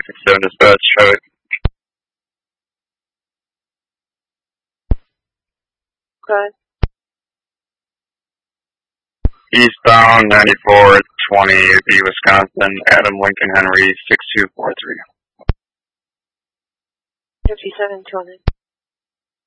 967 dispatch, traffic. Okay. Eastbound 9420, B, Wisconsin, Adam Lincoln Henry, 6243. 5720.